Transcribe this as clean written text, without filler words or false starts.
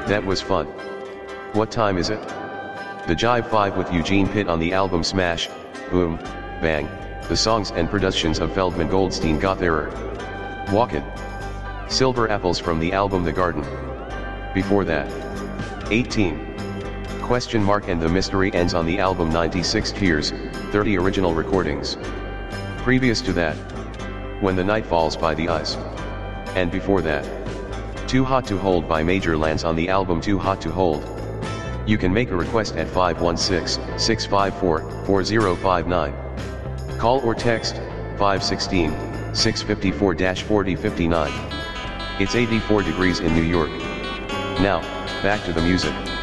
That was fun. What time is it? The Jive 5 with Eugene Pitt on the album Smash, Boom, Bang, the songs and productions of Feldman Goldstein Gotherer. Walkin'. Silver Apples from the album The Garden. Before that. 18. Question mark and the Mystery Ends on the album 96 Tears, 30 original recordings. Previous to that. When the Night Falls by the Eyes. And before that. Too Hot to Hold by Major Lance on the album Too Hot to Hold. You can make a request at 516-654-4059. Call or text 516-654-4059. It's 84 degrees in New York. Now, back to the music.